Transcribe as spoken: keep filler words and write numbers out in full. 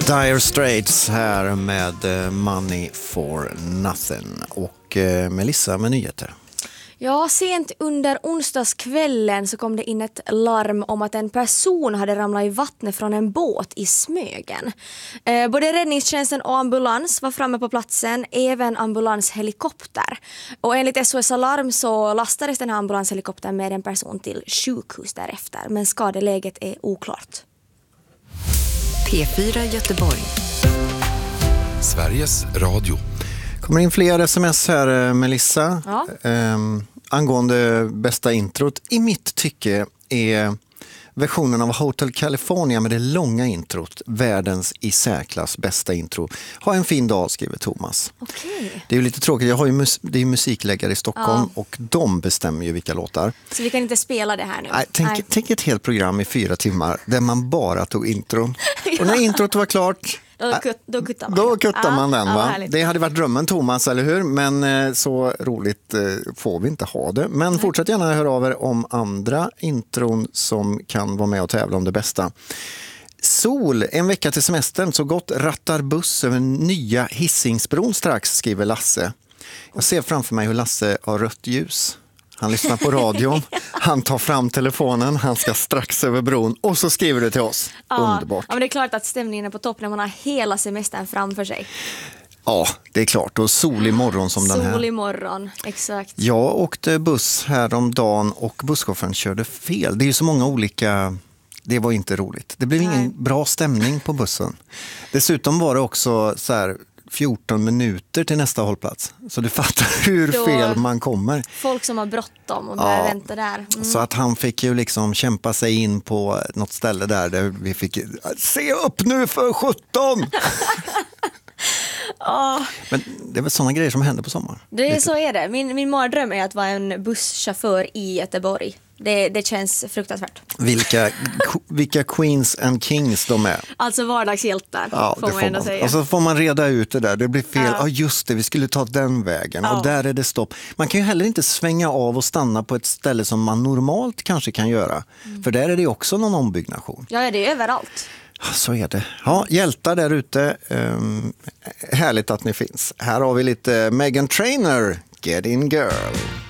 Dire Straits här med Money for Nothing och Melissa med nyheter. Ja, sent under onsdagskvällen så kom det in ett larm om att en person hade ramlat i vattnet från en båt i Smögen. Eh, både räddningstjänsten och ambulans var framme på platsen, även ambulanshelikopter. Och enligt S O S Alarm så lastades den här ambulanshelikoptern med en person till sjukhus därefter, men skadeläget är oklart. P fyra Göteborg. Sveriges Radio. Kommer in fler sms här, Melissa. Ja. Um, angående bästa introt. I mitt tycke är versionen av Hotel California med det långa introt världens i särklass bästa intro. Ha en fin dag, skriver Thomas. Okay. Det är ju lite tråkigt. Jag har ju mus- det är musikläggare i Stockholm Ja. och de bestämmer ju vilka låtar. Så vi kan inte spela det här nu. Nej, tänk, Nej. tänk ett helt program i fyra timmar där man bara tog intron. Ja. Och när introt var klart... Då, kut, då kuttar man, Då kuttar man ja, den, ja, va? härligt. Det hade varit drömmen, Thomas, eller hur? Men eh, så roligt eh, får vi inte ha det. Men fortsätt gärna höra av er om andra intron som kan vara med och tävla om det bästa. Sol, en vecka till semestern, så gott rattar buss över nya Hisingsbron strax, skriver Lasse. Jag ser framför mig hur Lasse har rött ljus. Han lyssnar på radion, han tar fram telefonen, han ska strax över bron och så skriver du till oss. Ja, Underbart. ja, men det är klart att stämningen är på topp när man har hela semestern framför sig. Ja, det är klart. Och sol i morgon som den här. Sol i morgon, exakt. Jag åkte buss här om dagen och busschauffören körde fel. Det är ju så många olika... Det var inte roligt. Det blev Nej. ingen bra stämning på bussen. Dessutom var det också så här fjorton minuter till nästa hållplats. Så du fattar hur Då- fel man kommer. Folk som har bråttom och börjar Ja. vänta där. Mm. Så att han fick ju liksom kämpa sig in på något ställe där, där vi fick se upp nu för sjutton! Åh, Men det är väl sådana grejer som händer på sommaren. det är, Lite. så är det. Min, min mardröm är att vara en busschaufför i Göteborg. Det, det känns fruktansvärt. Vilka, vilka queens and kings de är. Alltså vardagshjältar, Ja, får det man får ändå man. säga. Och så får man reda ut det där. Det blir fel. Ja, Ja. just det. Vi skulle ta den vägen. Ja. Och där är det stopp. Man kan ju heller inte svänga av och stanna på ett ställe som man normalt kanske kan göra. Mm. För där är det också någon ombyggnation. Ja, det är överallt. Så är det. Ja, hjältar där ute. Um, härligt att ni finns. Här har vi lite Meghan Trainor, Get In Girl.